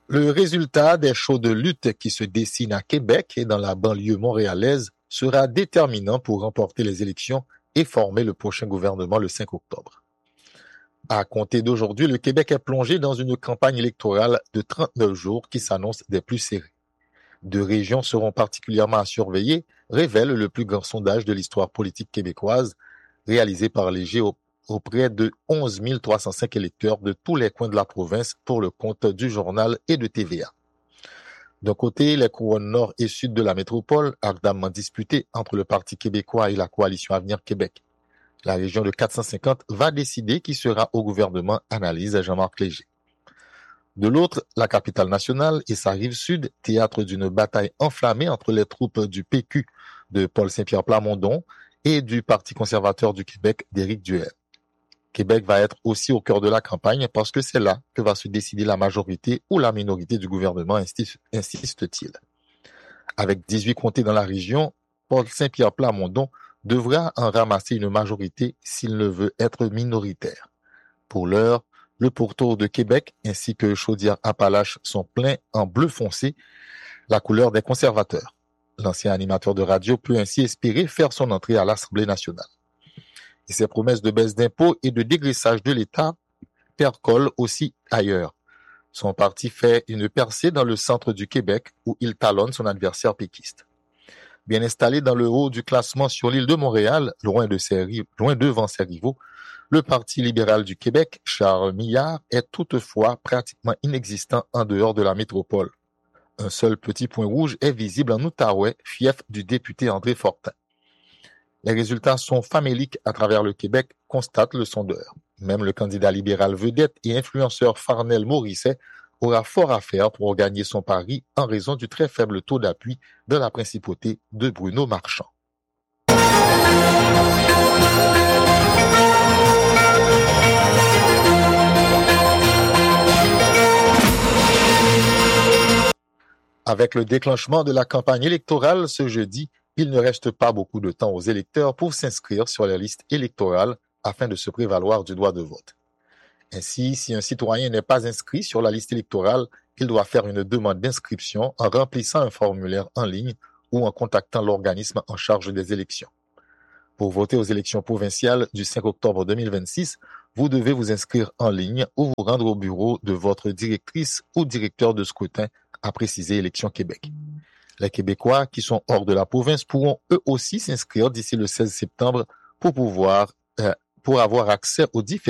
Le résultat des shows de lutte qui se dessinent à Québec et dans la banlieue montréalaise sera déterminant pour remporter les élections et former le prochain gouvernement le 5 octobre. À compter d'aujourd'hui, le Québec est plongé dans une campagne électorale de 39 jours qui s'annonce des plus serrées. 2 régions seront particulièrement à surveiller, révèle le plus grand sondage de l'histoire politique québécoise, réalisé par Léger auprès de 11 305 électeurs de tous les coins de la province pour le compte du journal et de TVA. D'un côté, les couronnes nord et sud de la métropole, ardemment disputées entre le Parti québécois et la coalition Avenir Québec. La région de 450 va décider qui sera au gouvernement, analyse Jean-Marc Léger. De l'autre, la capitale nationale et sa rive sud, théâtre d'une bataille enflammée entre les troupes du PQ de Paul Saint-Pierre Plamondon et du Parti conservateur du Québec d'Éric Duhaime. Québec va être aussi au cœur de la campagne parce que c'est là que va se décider la majorité ou la minorité du gouvernement, insiste-t-il. Avec 18 comtés dans la région, Paul Saint-Pierre Plamondon devra en ramasser une majorité s'il ne veut être minoritaire. Pour l'heure, le pourtour de Québec ainsi que Chaudière-Appalaches sont pleins en bleu foncé, la couleur des conservateurs. L'ancien animateur de radio peut ainsi espérer faire son entrée à l'Assemblée nationale. Et ses promesses de baisse d'impôts et de dégraissage de l'État percolent aussi ailleurs. Son parti fait une percée dans le centre du Québec où il talonne son adversaire péquiste. Bien installé dans le haut du classement sur l'île de Montréal, loin devant ses rivaux, le Parti libéral du Québec, Charles Millard, est toutefois pratiquement inexistant en dehors de la métropole. Un seul petit point rouge est visible en Outaouais, fief du député André Fortin. Les résultats sont faméliques à travers le Québec, constate le sondeur. Même le candidat libéral vedette et influenceur Farnell Morisset aura fort à faire pour gagner son pari en raison du très faible taux d'appui de la principauté de Bruno Marchand. Avec le déclenchement de la campagne électorale ce jeudi, il ne reste pas beaucoup de temps aux électeurs pour s'inscrire sur les listes électorales afin de se prévaloir du droit de vote. Ainsi, si un citoyen n'est pas inscrit sur la liste électorale, il doit faire une demande d'inscription en remplissant un formulaire en ligne ou en contactant l'organisme en charge des élections. Pour voter aux élections provinciales du 5 octobre 2026, vous devez vous inscrire en ligne ou vous rendre au bureau de votre directrice ou directeur de scrutin, a précisé Élections Québec. Les Québécois qui sont hors de la province pourront eux aussi s'inscrire d'ici le 16 septembre pour avoir accès aux différents